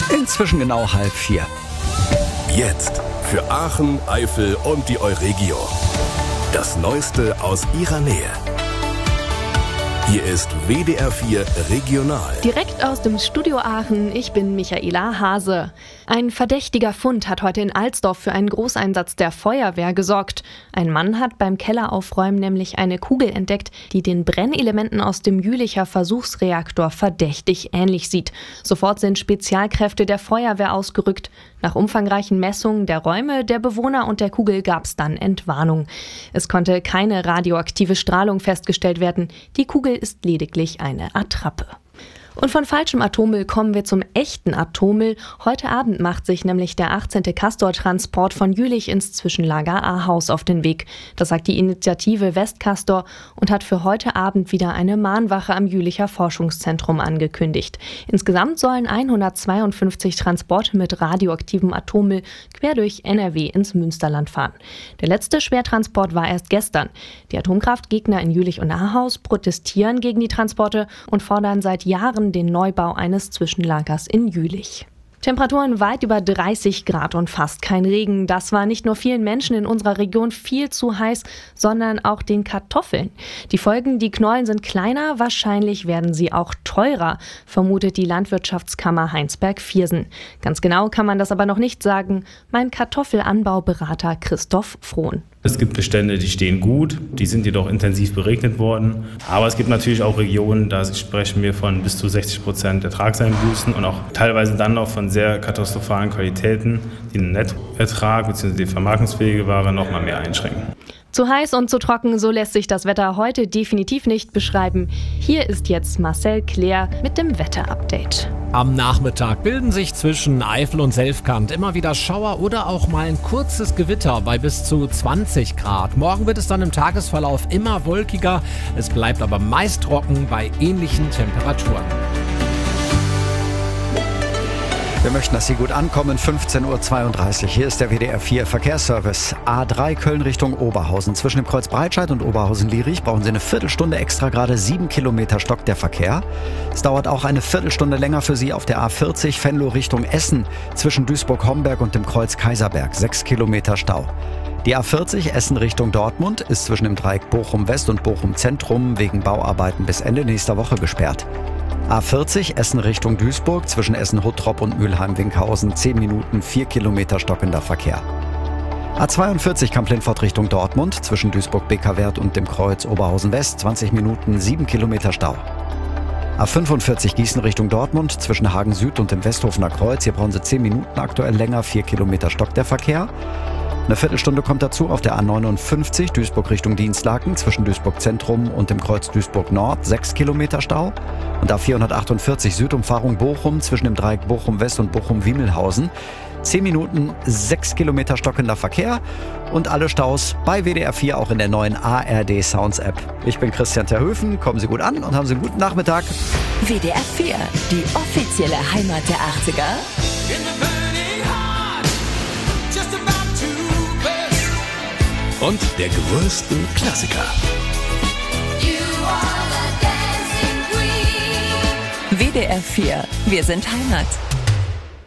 Inzwischen genau 3:30. Jetzt für Aachen, Eifel und die Euregio. Das Neueste aus ihrer Nähe. Hier ist WDR 4 Regional. Direkt aus dem Studio Aachen, ich bin Michaela Hase. Ein verdächtiger Fund hat heute in Alsdorf für einen Großeinsatz der Feuerwehr gesorgt. Ein Mann hat beim Kelleraufräumen nämlich eine Kugel entdeckt, die den Brennelementen aus dem Jülicher Versuchsreaktor verdächtig ähnlich sieht. Sofort sind Spezialkräfte der Feuerwehr ausgerückt. Nach umfangreichen Messungen der Räume, der Bewohner und der Kugel gab es dann Entwarnung. Es konnte keine radioaktive Strahlung festgestellt werden. Die Kugel ist lediglich eine Attrappe. Und von falschem Atommüll kommen wir zum echten Atommüll. Heute Abend macht sich nämlich der 18. Castor-Transport von Jülich ins Zwischenlager Ahaus auf den Weg. Das sagt die Initiative Westcastor und hat für heute Abend wieder eine Mahnwache am Jülicher Forschungszentrum angekündigt. Insgesamt sollen 152 Transporte mit radioaktivem Atommüll quer durch NRW ins Münsterland fahren. Der letzte Schwertransport war erst gestern. Die Atomkraftgegner in Jülich und Ahaus protestieren gegen die Transporte und fordern seit Jahren den Neubau eines Zwischenlagers in Jülich. Temperaturen weit über 30 Grad und fast kein Regen. Das war nicht nur vielen Menschen in unserer Region viel zu heiß, sondern auch den Kartoffeln. Die Folgen, die Knollen sind kleiner, wahrscheinlich werden sie auch teurer, vermutet die Landwirtschaftskammer Heinsberg-Viersen. Ganz genau kann man das aber noch nicht sagen. Mein Kartoffelanbauberater Christoph Frohn. Es gibt Bestände, die stehen gut, die sind jedoch intensiv beregnet worden. Aber es gibt natürlich auch Regionen, da sprechen wir von bis zu 60% Ertragseinbußen und auch teilweise dann noch von sehr katastrophalen Qualitäten, die den Nettoertrag bzw. die vermarktungsfähige Ware noch mal mehr einschränken. Zu heiß und zu trocken, so lässt sich das Wetter heute definitiv nicht beschreiben. Hier ist jetzt Marcel Claire mit dem Wetterupdate. Am Nachmittag bilden sich zwischen Eifel und Selfkant immer wieder Schauer oder auch mal ein kurzes Gewitter bei bis zu 20 Grad. Morgen wird es dann im Tagesverlauf immer wolkiger. Es bleibt aber meist trocken bei ähnlichen Temperaturen. Wir möchten, dass Sie gut ankommen. 15:32 Uhr. Hier ist der WDR 4 Verkehrsservice. A3 Köln Richtung Oberhausen. Zwischen dem Kreuz Breitscheid und Oberhausen-Lierich brauchen Sie eine Viertelstunde extra, gerade 7 Kilometer stockt der Verkehr. Es dauert auch eine Viertelstunde länger für Sie auf der A40 Venlo Richtung Essen. Zwischen Duisburg-Homberg und dem Kreuz Kaiserberg. 6 Kilometer Stau. Die A40 Essen Richtung Dortmund ist zwischen dem Dreieck Bochum-West und Bochum-Zentrum wegen Bauarbeiten bis Ende nächster Woche gesperrt. A40 Essen Richtung Duisburg zwischen Essen-Huttrop und Mülheim-Winkhausen 10 Minuten, 4 Kilometer stockender Verkehr. A42 Kamp-Lindfort Richtung Dortmund zwischen Duisburg-Beckerwerth und dem Kreuz Oberhausen-West 20 Minuten, 7 Kilometer Stau. A45 Gießen Richtung Dortmund zwischen Hagen Süd und dem Westhofener Kreuz. Hier brauchen Sie 10 Minuten aktuell länger, 4 Kilometer stockt der Verkehr. Eine Viertelstunde kommt dazu auf der A59 Duisburg Richtung Dienstlaken zwischen Duisburg Zentrum und dem Kreuz Duisburg Nord 6 Kilometer Stau. Und A448 Südumfahrung Bochum zwischen dem Dreieck Bochum West und Bochum Wiemelhausen 10 Minuten, 6 Kilometer stockender Verkehr und alle Staus bei WDR 4 auch in der neuen ARD Sounds App. Ich bin Christian Terhöfen, kommen Sie gut an und haben Sie einen guten Nachmittag. WDR 4, die offizielle Heimat der 80er. Und der größten Klassiker. WDR 4, wir sind Heimat.